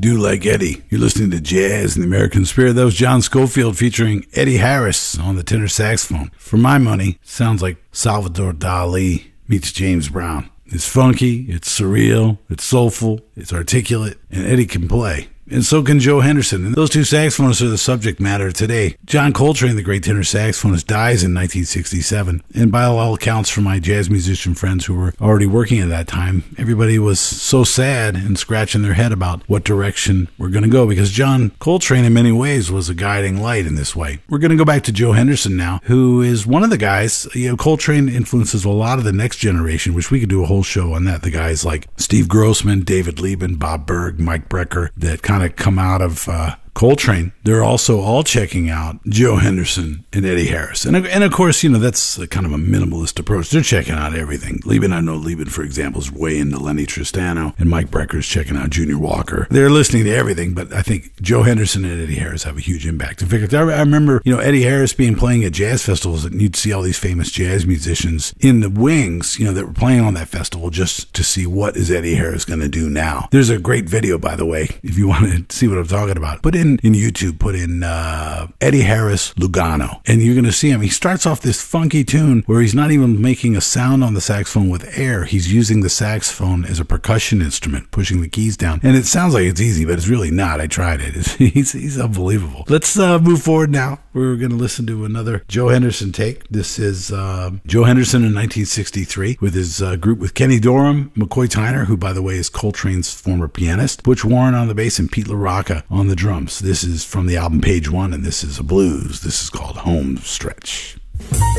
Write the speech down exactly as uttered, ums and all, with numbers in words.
Do Like Eddie. You're listening to Jazz in the American Spirit. That was John Scofield featuring Eddie Harris on the tenor saxophone. For my money, sounds like Salvador Dali meets James Brown. It's funky, it's surreal, it's soulful, it's articulate, and Eddie can play. And so can Joe Henderson. And those two saxophonists are the subject matter today. John Coltrane, the great tenor saxophonist, dies in nineteen sixty-seven. And by all accounts from my jazz musician friends who were already working at that time, everybody was so sad and scratching their head about what direction we're going to go, because John Coltrane in many ways was a guiding light in this way. We're going to go back to Joe Henderson now, who is one of the guys. You know, Coltrane influences a lot of the next generation, which we could do a whole show on that. The guys like Steve Grossman, David Lieben, Bob Berg, Mike Brecker, that kind of come out of uh, Coltrane. They're also all checking out Joe Henderson and Eddie Harris. And, and of course, you know, that's a kind of a minimalist approach. They're checking out everything. Lieben, I know Lieben, for example, is way into Lenny Tristano, and Mike Brecker's checking out Junior Walker. They're listening to everything, but I think Joe Henderson and Eddie Harris have a huge impact. In fact, I, I remember, you know, Eddie Harris being playing at jazz festivals, and you'd see all these famous jazz musicians in the wings, you know, that were playing on that festival just to see what is Eddie Harris going to do now. There's a great video, by the way, if you want to see what I'm talking about. Put in, in YouTube, put in uh, Eddie Harris Lugano, and you're going to see him. He starts off this funky tune where he's not even making a sound on the saxophone with air. He's using the saxophone as a percussion instrument, pushing the keys down. And it sounds like it's easy, but it's really not. I tried it. It's, he's, he's unbelievable. Let's uh, move forward now. We're going to listen to another Joe Henderson take. This is uh, Joe Henderson in nineteen sixty-three with his uh, group with Kenny Dorham, McCoy Tyner, who, by the way, is Coltrane's former pianist, Butch Warren on the bass, and Pete LaRocca on the drums. This is from the album Page One, and this is a blues. This is called Home Stretch.